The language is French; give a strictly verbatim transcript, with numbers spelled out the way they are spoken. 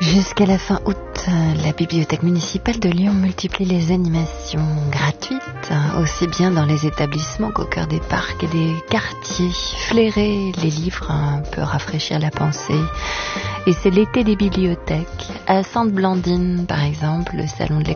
Jusqu'à la fin août, la Bibliothèque municipale de Lyon multiplie les animations gratuites, aussi bien dans les établissements qu'au cœur des parcs et des quartiers. Flairer les livres peut rafraîchir la pensée. Et c'est l'été des bibliothèques. À Sainte-Blandine, par exemple, le salon de